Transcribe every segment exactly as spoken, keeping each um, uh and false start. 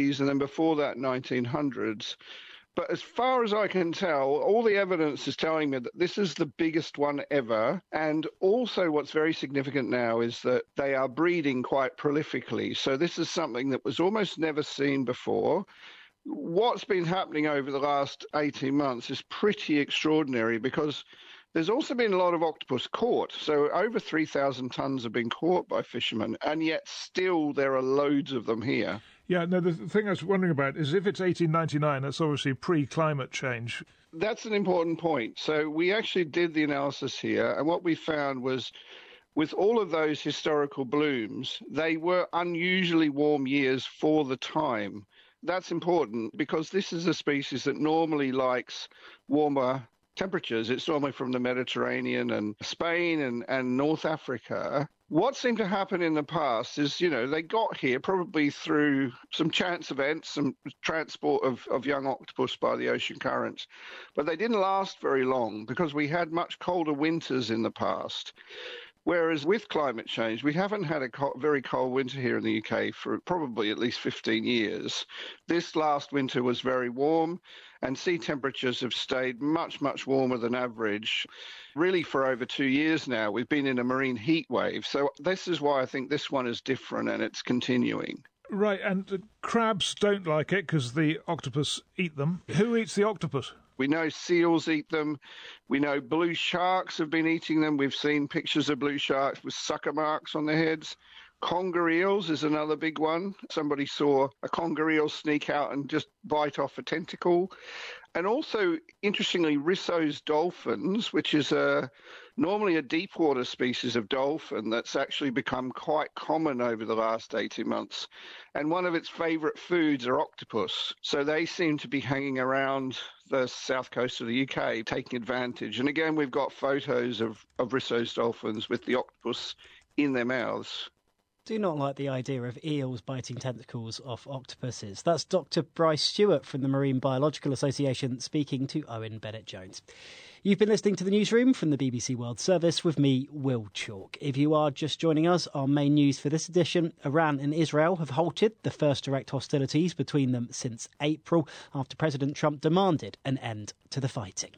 fifties, and then before that, nineteen hundreds. But as far as I can tell, all the evidence is telling me that this is the biggest one ever. And also what's very significant now is that they are breeding quite prolifically. So this is something that was almost never seen before. What's been happening over the last eighteen months is pretty extraordinary because there's also been a lot of octopus caught. So over three thousand tonnes have been caught by fishermen, and yet still there are loads of them here. Yeah, no, the thing I was wondering about is if it's eighteen ninety-nine, that's obviously pre-climate change. That's an important point. So we actually did the analysis here, and what we found was with all of those historical blooms, they were unusually warm years for the time. That's important because this is a species that normally likes warmer temperatures. It's normally from the Mediterranean and Spain and, and North Africa. What seemed to happen in the past is, you know, they got here probably through some chance events, some transport of, of young octopus by the ocean currents, but they didn't last very long because we had much colder winters in the past. Whereas with climate change, we haven't had a co- very cold winter here in the U K for probably at least fifteen years. This last winter was very warm, and sea temperatures have stayed much, much warmer than average. Really, for over two years now, we've been in a marine heat wave. So this is why I think this one is different, and it's continuing. Right, and uh, crabs don't like it because the octopus eat them. Who eats the octopus? We know seals eat them. We know blue sharks have been eating them. We've seen pictures of blue sharks with sucker marks on their heads. Conger eels is another big one. Somebody saw a conger eel sneak out and just bite off a tentacle. And also, interestingly, Risso's dolphins, which is a normally a deep water species of dolphin that's actually become quite common over the last eighteen months. And one of its favourite foods are octopus. So they seem to be hanging around the south coast of the U K, taking advantage. And again, we've got photos of, of Risso's dolphins with the octopus in their mouths. Do not like the idea of eels biting tentacles off octopuses. That's Doctor Bryce Stewart from the Marine Biological Association speaking to Owen Bennett-Jones. You've been listening to the newsroom from the B B C World Service with me, Will Chalk. If you are just joining us, our main news for this edition: Iran and Israel have halted the first direct hostilities between them since April after President Trump demanded an end to the fighting.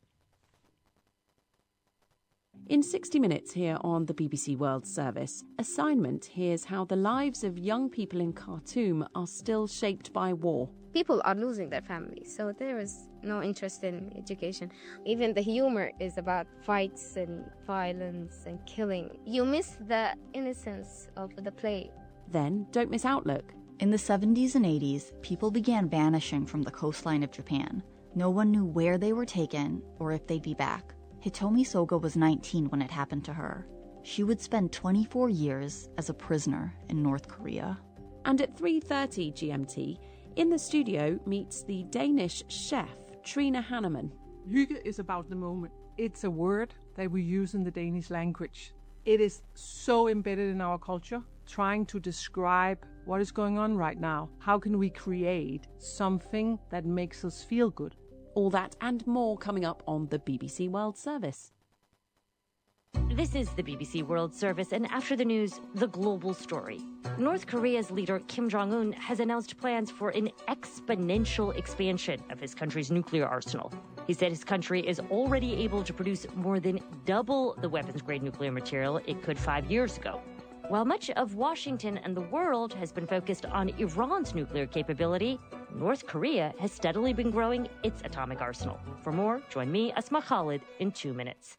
In sixty minutes here on the B B C World Service, Assignment hears how the lives of young people in Khartoum are still shaped by war. People are losing their families, so there is no interest in education. Even the humor is about fights and violence and killing. You miss the innocence of the play. Then, don't miss Outlook. In the seventies and eighties, people began vanishing from the coastline of Japan. No one knew where they were taken or if they'd be back. Hitomi Soga was nineteen when it happened to her. She would spend twenty-four years as a prisoner in North Korea. And at three thirty G M T, in the studio meets the Danish chef, Trina Hanneman. Hygge is about the moment. It's a word that we use in the Danish language. It is so embedded in our culture, trying to describe what is going on right now. How can we create something that makes us feel good? All that and more coming up on the B B C World Service. This is the B B C World Service, and after the news, the global story. North Korea's leader Kim Jong-un has announced plans for an exponential expansion of his country's nuclear arsenal. He said his country is already able to produce more than double the weapons-grade nuclear material it could five years ago. While much of Washington and the world has been focused on Iran's nuclear capability, North Korea has steadily been growing its atomic arsenal. For more, join me, Asma Khalid, in two minutes.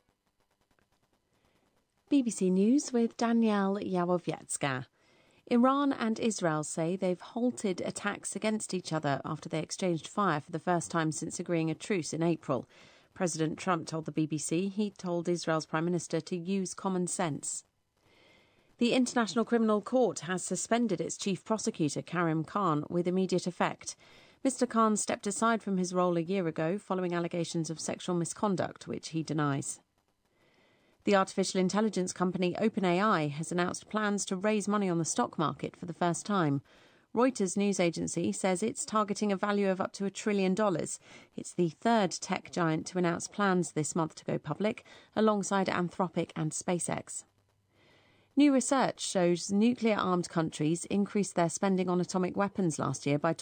B B C News with Danielle Yawowiecka. Iran and Israel say they've halted attacks against each other after they exchanged fire for the first time since agreeing a truce in April. President Trump told the B B C he told Israel's Prime Minister to use common sense. The International Criminal Court has suspended its chief prosecutor, Karim Khan, with immediate effect. Mister Khan stepped aside from his role a year ago following allegations of sexual misconduct, which he denies. The artificial intelligence company OpenAI has announced plans to raise money on the stock market for the first time. Reuters news agency says it's targeting a value of up to a trillion dollars. It's the third tech giant to announce plans this month to go public, alongside Anthropic and SpaceX. New research shows nuclear-armed countries increased their spending on atomic weapons last year by